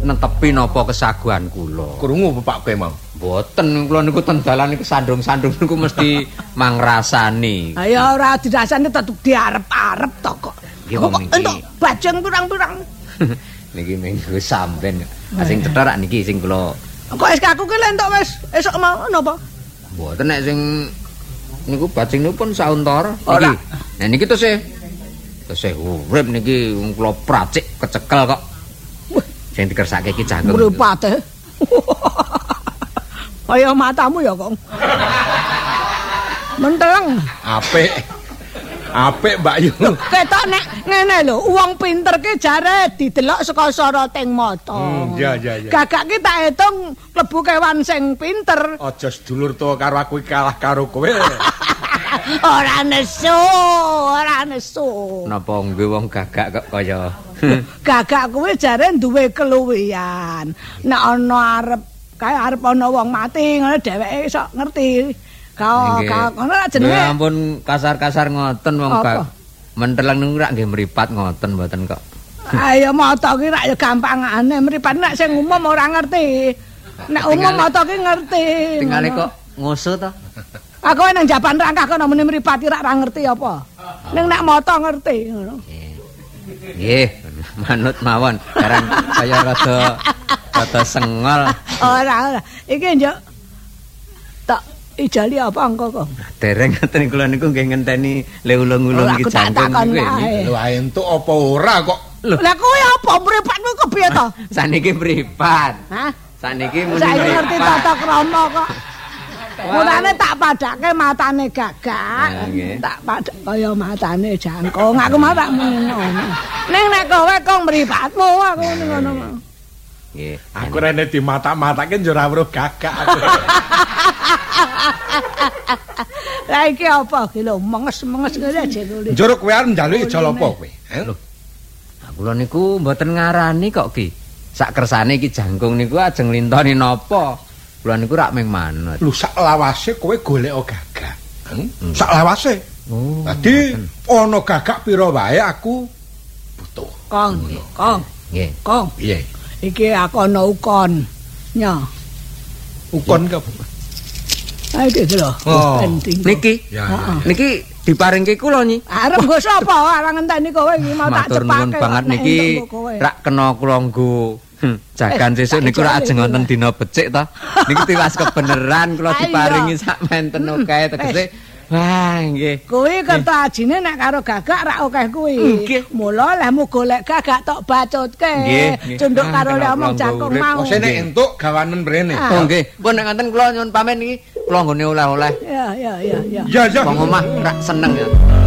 netepi napa kesaguhan kula. Krungu Pak kowe mau. Mboten kula niku ten dalan niku sandung-sandung niku mesti mangrasani. Ayo ora dirasani tetep diarep-arep to kok. Nggih wong niki. Entuk bajeng pirang-pirang. Niki minggu sampean. Sing cethak niki sing kula. Kok SK aku ki entuk wis esuk mau napa? Mboten nek sing niku bajing niku pun sauntara Ora. niki. Nah niki tesih urip niki wong kula pracik kecekel kok. Sing dikersake iki jangkung. Mripate. Kaya matamu ya, Kong. Menteleng. Apik Mbak Yu. Ketok nek ngene lho, wong pinter ki jare didelok saka soroting mata. Iya. Gagak ki tak hitung klebu kewan sing pinter. Aja sedulur to karo aku kalah karo kowe. Ora nesu. Napa nggih wong gagak kok kaya Gagak kuwi jare duwe keluwihan. Nek ana arep ana wong mati ngono dheweke iso ngerti. Kau ngono ra jenenge. Ya ampun kasar-kasar ngoten wong Apa? menteleng niku rak nggih mripat ngoten mboten kok. Ayo mata ki rak ya gampangane mripat nek sing umum ora ngerti. Nek umum mata ki ngerti. Tingale kok ngusu to. Aku nang jaban rangkah kok muni mripati rak ra ngerti apa. Ning nek mata ngerti ngono. Nggih, manut mawon. Barang kaya rada sengol. Ora. Iki njuk tak ijali apa engko kok. Dereng ngoten kula niku nggih ngenteni le ulung-ulung iki jangkung niku. Lho entuk apa ora kok. Lah kowe apa mripatmu kok piye to? Saniki mripat. Hah? Saniki muni Saiki ngerti mripat. tata krama kok. Mulane tak padake matane gagak, nggih. tak padak kaya matane jangkung. Aku mau tak muni ngono. Ning nek kowe kok mripatmu aku muni ngono. Nggih. Aku rene di mata-matake yo ora weruh gagak aku. Lah iki apa iki lho menges-menges ngene jengule. Njur kowe arep njaluki jol apa kowe? Kula niku mboten ngarani kok Ki. Sak kersane iki jangkung niku ajeng lintoni napa? Kula niku rak ming manut. Lho sak lawase kowe golek gagak. Sak lawase. Oh. Dadi ana gagak pira wae aku butuh. Kong. Nggih. Kong. Piye? Iki aku ana ukon. Nya. Ukon ka? Ayo iki lho. Oh. Penting. Niki. Ya. Niki diparingke kula Nyi. Arep nggo sapa? Ora ngenteni kowe iki mau tak Matur nuwun cepake. banget niki rak kena kula nggo jagan sesuk niku rak ajeng wonten dina becik to. Niki tiwas kebeneran kula diparingi sak menten akeh tegese. Wah, nggih. Kuwi kerto ajine nek karo gagak rak akeh kuwi. Nggih. Mula lehmu golek gagak tok bacutke. Nggih. Cunduk karo Kena omong kula jangkung urip. mau. Ose nek entuk gawanen mrene. Oh nggih. Pun nek ngoten kula nyuwun pamit niki kula nggone oleh-oleh. Ya. Ya. Wong omah rak seneng ya.